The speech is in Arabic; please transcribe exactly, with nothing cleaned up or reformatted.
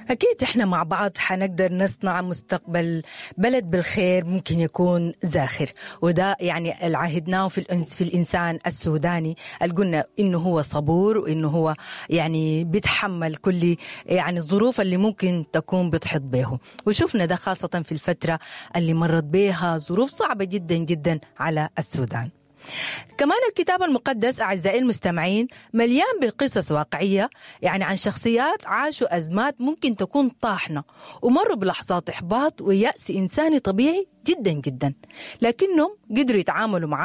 أكيد إحنا مع بعض حنقدر نصنع مستقبل بلد بالخير ممكن يكون زاخر، وده يعني العهدناه في الإنس في الإنسان السوداني اللي قلنا إنه هو صبور وإنه هو يعني بيتحمل كل يعني الظروف اللي ممكن تكون بتحط به، وشوفنا ده خاصة في الفترة اللي مرت بها ظروف صعبة جدا جدا على السودان. كمان الكتاب المقدس أعزائي المستمعين مليان بقصص واقعية يعني عن شخصيات عاشوا أزمات ممكن تكون طاحنة ومروا بلحظات إحباط ويأس إنساني طبيعي جدا جدا، لكنهم قدروا يتعاملوا معاه